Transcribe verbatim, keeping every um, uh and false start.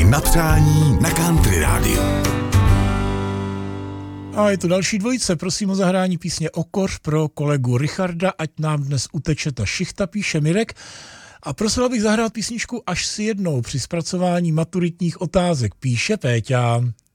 na přání na Country rádiu. A je tu další dvojice, prosím o zahrání písně Okoř pro kolegu Richarda, ať nám dnes uteče ta šichta, píše Mirek. A prosil bych zahrát písničku Až si jednou při zpracování maturitních otázek, píše Péťa.